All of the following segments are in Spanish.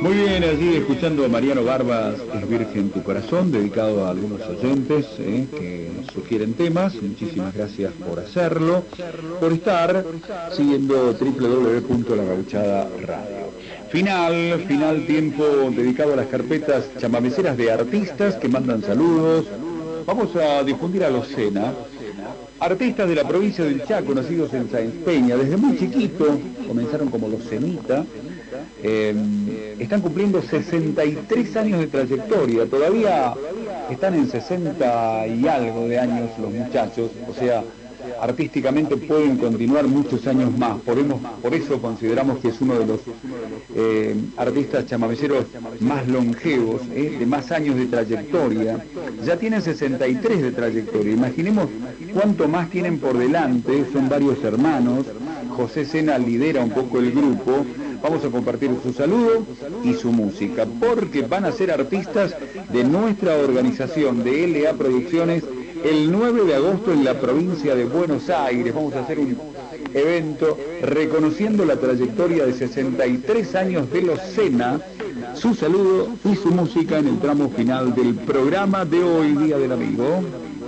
Muy bien, allí escuchando a Mariano Barbas, Es Virgen tu Corazón, dedicado a algunos oyentes que nos sugieren temas. Muchísimas gracias por hacerlo, por estar siguiendo www.lagauchada radio. Final tiempo dedicado a las carpetas chamameceras de artistas que mandan saludos. Vamos a difundir a los Sena. Artistas de la provincia del Chaco, nacidos en Sáenz Peña, desde muy chiquito, comenzaron como los Cenita, están cumpliendo 63 años de trayectoria, todavía están en 60 y algo de años los muchachos, o sea, artísticamente pueden continuar muchos años más, por eso consideramos que es uno de los artistas chamameceros más longevos, de más años de trayectoria. Ya tienen 63 de trayectoria, imaginemos cuánto más tienen por delante, son varios hermanos. José Sena lidera un poco el grupo. Vamos a compartir su saludo y su música, porque van a ser artistas de nuestra organización de LA Producciones el 9 de agosto en la provincia de Buenos Aires. Vamos a hacer un evento reconociendo la trayectoria de 63 años de los Sena, su saludo y su música en el tramo final del programa de hoy, Día del Amigo.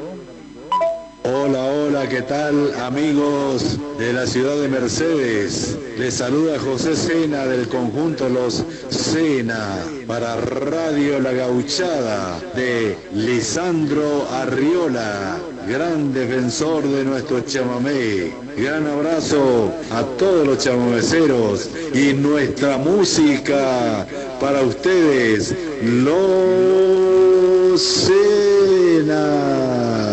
Hola, ¿qué tal, amigos de la ciudad de Mercedes? Les saluda José Sena del conjunto Los Sena para Radio La Gauchada de Lisandro Arriola, gran defensor de nuestro chamamé. Gran abrazo a todos los chamameceros y nuestra música para ustedes, Los Sena.